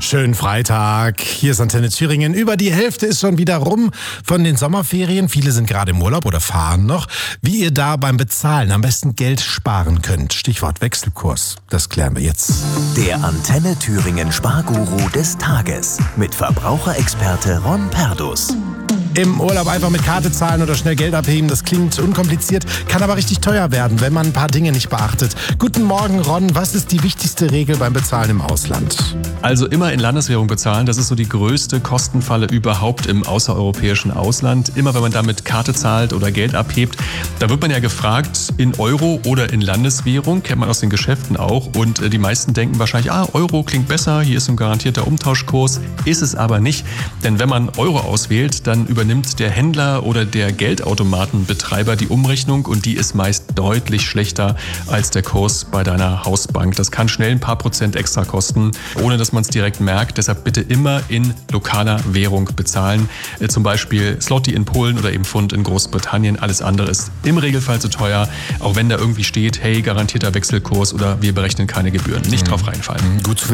Schönen Freitag. Hier ist Antenne Thüringen. Über die Hälfte ist schon wieder rum von den Sommerferien. Viele sind gerade im Urlaub oder fahren noch. Wie ihr da beim Bezahlen am besten Geld sparen könnt. Stichwort Wechselkurs. Das klären wir jetzt. Der Antenne Thüringen Sparguru des Tages mit Verbraucherexperte Ron Perdus. Im Urlaub einfach mit Karte zahlen oder schnell Geld abheben, das klingt unkompliziert, kann aber richtig teuer werden, wenn man ein paar Dinge nicht beachtet. Guten Morgen, Ron. Was ist die wichtigste Regel beim Bezahlen im Ausland? Also immer in Landeswährung bezahlen, das ist so die größte Kostenfalle überhaupt im außereuropäischen Ausland. Immer wenn man da mit Karte zahlt oder Geld abhebt, da wird man ja gefragt in Euro oder in Landeswährung, kennt man aus den Geschäften auch. Und die meisten denken wahrscheinlich, Euro klingt besser, hier ist ein garantierter Umtauschkurs. Ist es aber nicht, denn wenn man Euro auswählt, dann übernimmt der Händler oder der Geldautomatenbetreiber die Umrechnung und die ist meist deutlich schlechter als der Kurs bei deiner Hausbank. Das kann schnell ein paar Prozent extra kosten, ohne dass man es direkt merkt. Deshalb bitte immer in lokaler Währung bezahlen. Zum Beispiel Zloty in Polen oder eben Pfund in Großbritannien. Alles andere ist im Regelfall zu teuer, auch wenn da irgendwie steht, hey, garantierter Wechselkurs oder wir berechnen keine Gebühren. Nicht drauf reinfallen. Gut zu